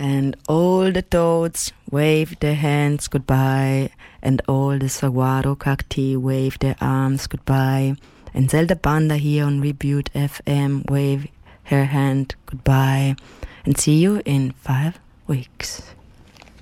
And all the toads wave their hands goodbye, and all the saguaro cacti wave their arms goodbye, and Zelda Banda here on Reboot FM wave her hand goodbye, and see you in 5 weeks.